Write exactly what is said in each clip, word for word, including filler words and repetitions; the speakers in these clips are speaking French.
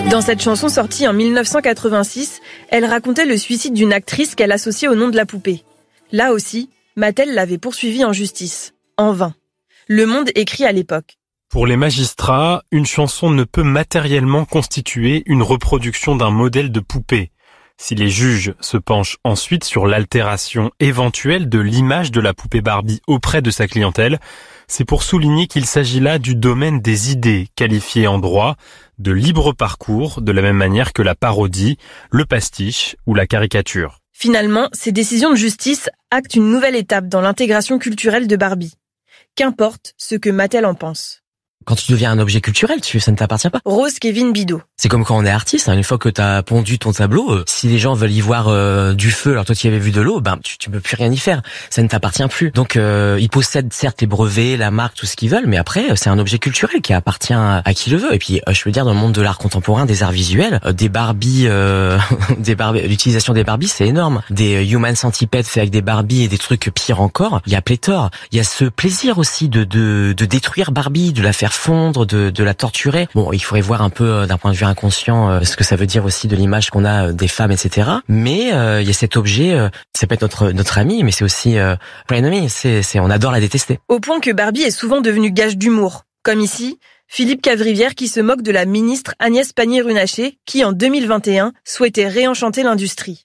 Dans cette chanson sortie en mille neuf cent quatre-vingt-six, elle racontait le suicide d'une actrice qu'elle associait au nom de la poupée. Là aussi, Mattel l'avait poursuivie en justice. En vain. Le Monde écrit à l'époque. Pour les magistrats, une chanson ne peut matériellement constituer une reproduction d'un modèle de poupée. Si les juges se penchent ensuite sur l'altération éventuelle de l'image de la poupée Barbie auprès de sa clientèle, c'est pour souligner qu'il s'agit là du domaine des idées, qualifiées en droit de libre parcours, de la même manière que la parodie, le pastiche ou la caricature. Finalement, ces décisions de justice actent une nouvelle étape dans l'intégration culturelle de Barbie. Qu'importe ce que Mattel en pense. Quand tu deviens un objet culturel, tu, ça ne t'appartient pas. Rose Kevin Bidot. C'est comme quand on est artiste, hein, une fois que t'as pondu ton tableau, euh, si les gens veulent y voir euh, du feu, alors toi tu y avais vu de l'eau, ben tu, tu peux plus rien y faire. Ça ne t'appartient plus. Donc euh, ils possèdent certes les brevets, la marque, tout ce qu'ils veulent, mais après c'est un objet culturel qui appartient à, à qui le veut. Et puis euh, je veux dire, dans le monde de l'art contemporain, des arts visuels, euh, des Barbies, euh, des Barbies, l'utilisation des Barbies, c'est énorme. Des euh, Human Centipede faits avec des Barbies et des trucs pires encore. Il y a pléthore. Il y a ce plaisir aussi de de, de détruire Barbie, de la faire fondre, de de la torturer. Bon, il faudrait voir un peu euh, d'un point de vue inconscient euh, ce que ça veut dire aussi de l'image qu'on a euh, des femmes, et cetera. Mais euh, il y a cet objet, euh, ça peut être notre notre ami, mais c'est aussi euh, l'ennemi. C'est c'est on adore la détester. Au point que Barbie est souvent devenue gage d'humour, comme ici Philippe Cavrivière qui se moque de la ministre Agnès Pannier-Runacher qui en deux mille vingt et un souhaitait réenchanter l'industrie.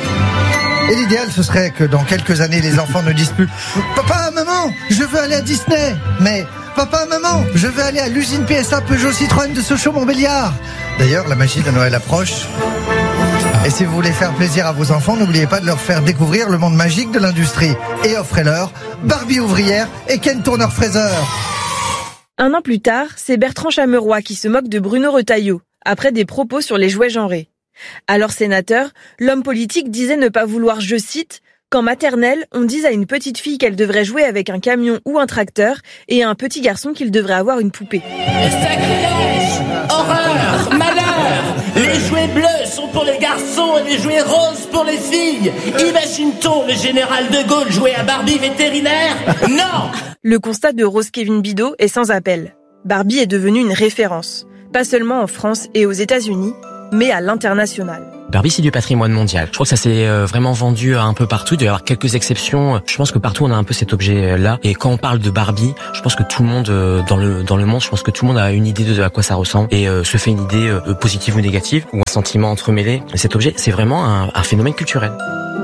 Et l'idéal, ce serait que dans quelques années, les enfants ne disent plus « Papa, maman, je veux aller à Disney !» Mais « Papa, maman, je veux aller à l'usine P S A Peugeot Citroën de Sochaux-Montbéliard !» D'ailleurs, la magie de Noël approche. Et si vous voulez faire plaisir à vos enfants, n'oubliez pas de leur faire découvrir le monde magique de l'industrie. Et offrez-leur Barbie ouvrière et Ken Turner-Fraser. Un an plus tard, c'est Bertrand Chameroy qui se moque de Bruno Retailleau, après des propos sur les jouets genrés. Alors sénateur, l'homme politique disait ne pas vouloir, je cite, « qu'en maternelle, on dise à une petite fille qu'elle devrait jouer avec un camion ou un tracteur et à un petit garçon qu'il devrait avoir une poupée. » Sacrilège, horreur, malheur. Les jouets bleus sont pour les garçons et les jouets roses pour les filles. Imagine-t-on le général de Gaulle jouer à Barbie vétérinaire? Non. Le constat de Rose Kevin Bidot est sans appel. Barbie est devenue une référence, pas seulement en France et aux États-Unis, mais à l'international. Barbie, c'est du patrimoine mondial. Je crois que ça s'est vraiment vendu un peu partout. Il doit y avoir quelques exceptions. Je pense que partout, on a un peu cet objet-là. Et quand on parle de Barbie, je pense que tout le monde, dans le dans le monde, je pense que tout le monde a une idée de à quoi ça ressemble et euh, se fait une idée euh, positive ou négative, ou un sentiment entremêlé. Cet objet, c'est vraiment un, un phénomène culturel.